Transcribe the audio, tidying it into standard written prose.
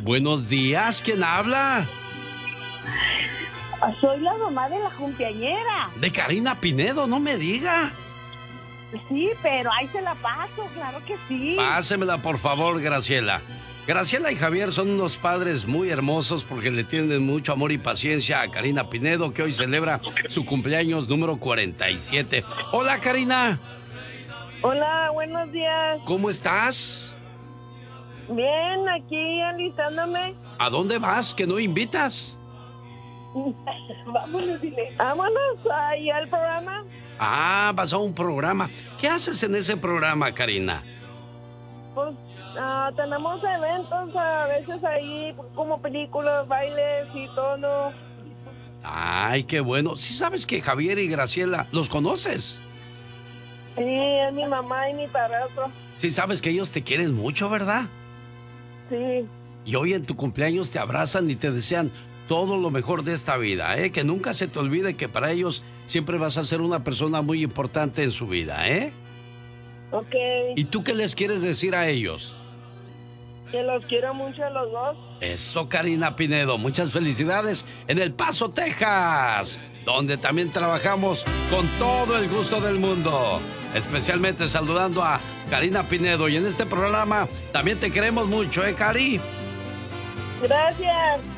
Buenos días, ¿quién habla? Soy la mamá de la cumpleañera. De Karina Pinedo, no me diga. Sí, pero ahí se la paso, claro que sí. Pásemela, por favor, Graciela. Graciela y Javier son unos padres muy hermosos porque le tienen mucho amor y paciencia a Karina Pinedo, que hoy celebra su cumpleaños número 47. Hola, Karina. Hola, buenos días. ¿Cómo estás? Bien, aquí alistándome. ¿A dónde vas que no invitas? Vámonos, dile. Vámonos ahí al programa. Ah, vas a un programa. ¿Qué haces en ese programa, Karina? Pues tenemos eventos a veces ahí, como películas, bailes y todo. Ay, qué bueno. ¿Sí sabes que Javier y Graciela los conoces? Sí, es mi mamá y mi padrastro. Sí sabes que ellos te quieren mucho, ¿verdad? Sí. Y hoy en tu cumpleaños te abrazan y te desean todo lo mejor de esta vida, ¿eh? Que nunca se te olvide que para ellos siempre vas a ser una persona muy importante en su vida, ¿eh? Ok. ¿Y tú qué les quieres decir a ellos? Que los quiero mucho a los dos. Eso, Karina Pinedo. Muchas felicidades en El Paso, Texas, donde también trabajamos con todo el gusto del mundo. Especialmente saludando a Karina Pinedo. Y en este programa también te queremos mucho, ¿eh, Cari? Gracias.